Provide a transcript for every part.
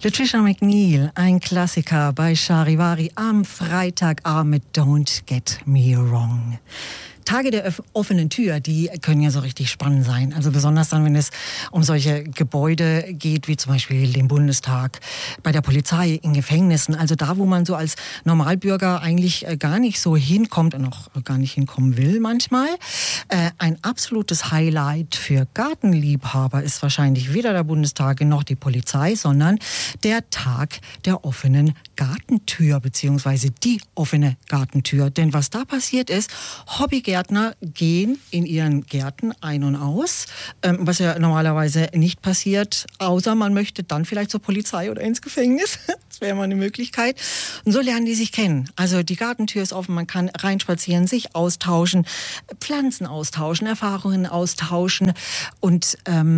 Latricia McNeil, ein Klassiker bei Charivari am Freitagabend mit Don't Get Me Wrong. Tage der offenen Tür, die können ja so richtig spannend sein. Also besonders dann, wenn es um solche Gebäude geht, wie zum Beispiel den Bundestag, bei der Polizei, in Gefängnissen. Also da, wo man so als Normalbürger eigentlich gar nicht so hinkommt und auch gar nicht hinkommen will manchmal. Ein absolutes Highlight für Gartenliebhaber ist wahrscheinlich weder der Bundestag noch die Polizei, sondern der Tag der offenen Gartentür, beziehungsweise die offene Gartentür. Denn was da passiert ist, Hobbygärtner gehen in ihren Gärten ein und aus, was ja normalerweise nicht passiert, außer man möchte dann vielleicht zur Polizei oder ins Gefängnis. Das wäre mal eine Möglichkeit. Und so lernen die sich kennen. Also die Gartentür ist offen, man kann reinspazieren, sich austauschen, Pflanzen austauschen, Erfahrungen austauschen und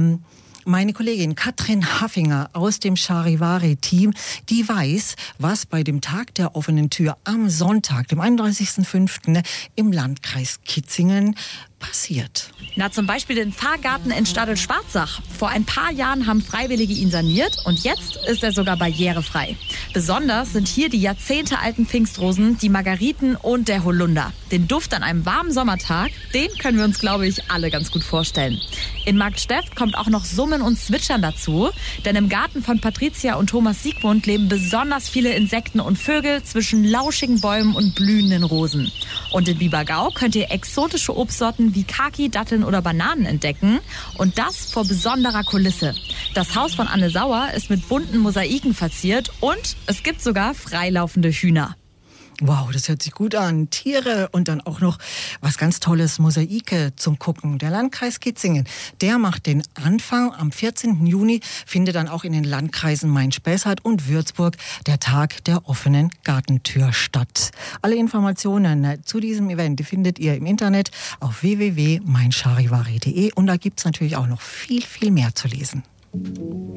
meine Kollegin Katrin Haffinger aus dem Charivari-Team, die weiß, was bei dem Tag der offenen Tür am Sonntag, dem 31.05. im Landkreis Kitzingen passiert. Na, zum Beispiel den Pfarrgarten in Stadl-Schwarzach. Vor ein paar Jahren haben Freiwillige ihn saniert und jetzt ist er sogar barrierefrei. Besonders sind hier die jahrzehntealten Pfingstrosen, die Margariten und der Holunder. Den Duft an einem warmen Sommertag, den können wir uns, glaube ich, alle ganz gut vorstellen. In Marktsteft kommt auch noch Summen und Zwitschern dazu, denn im Garten von Patricia und Thomas Siegmund leben besonders viele Insekten und Vögel zwischen lauschigen Bäumen und blühenden Rosen. Und in Biebergau könnt ihr exotische Obstsorten wie Kaki, Datteln oder Bananen entdecken und das vor besonderer Kulisse. Das Haus von Anne Sauer ist mit bunten Mosaiken verziert und es gibt sogar freilaufende Hühner. Wow, das hört sich gut an. Tiere und dann auch noch was ganz Tolles, Mosaike zum Gucken. Der Landkreis Kitzingen, der macht den Anfang. Am 14. Juni findet dann auch in den Landkreisen Main-Spessart und Würzburg der Tag der offenen Gartentür statt. Alle Informationen zu diesem Event die findet ihr im Internet auf www.meincharivari.de und da gibt's natürlich auch noch viel, viel mehr zu lesen.